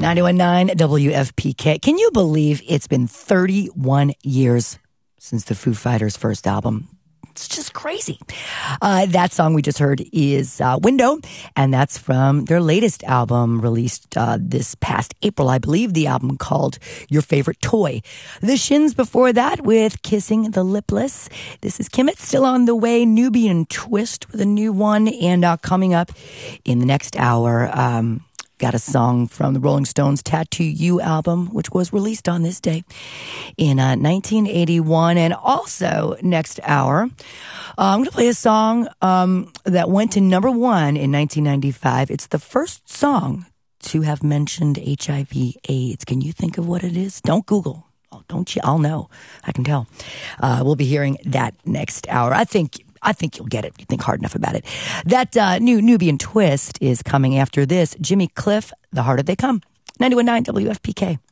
91.9 WFPK. Can you believe it's been 31 years since the Foo Fighters' first album? It's just crazy. That song we just heard is Window, and that's from their latest album released this past April, I believe, the album called Your Favorite Toy. The Shins before that with Kissing the Lipless. This is Kimmit, still on the way, Nubian Twist with a new one, and coming up in the next hour, got a song from the Rolling Stones' Tattoo You album, which was released on this day in 1981. And also, next hour, I'm going to play a song that went to number one in 1995. It's the first song to have mentioned HIV/AIDS. Can you think of what it is? Don't Google. Don't you? I'll know. I can tell. We'll be hearing that next hour. I think you'll get it. You think hard enough about it. That new Nubian Twist is coming after this. Jimmy Cliff, The Harder They Come. 91.9 WFPK.